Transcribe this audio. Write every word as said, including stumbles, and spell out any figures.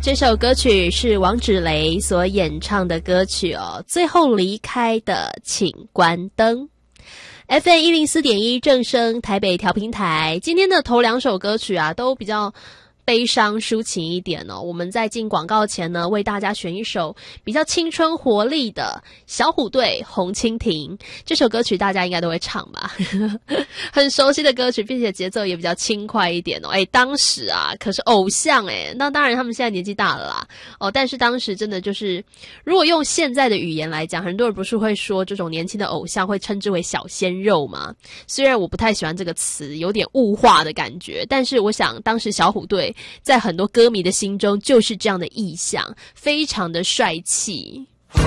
这首歌曲是王芷蕾所演唱的歌曲哦，最后离开的请关灯。F M 一零四点一正声台北调频台，今天的头两首歌曲啊，都比较悲伤抒情一点哦。我们在进广告前呢，为大家选一首比较青春活力的小虎队《红蜻蜓》。这首歌曲大家应该都会唱吧很熟悉的歌曲，并且节奏也比较轻快一点哦。诶，当时啊可是偶像诶，那当然他们现在年纪大了啦哦，但是当时真的就是如果用现在的语言来讲，很多人不是会说这种年轻的偶像会称之为小鲜肉吗？虽然我不太喜欢这个词，有点物化的感觉，但是我想当时小虎队在很多歌迷的心中就是这样的意象，非常的帅气。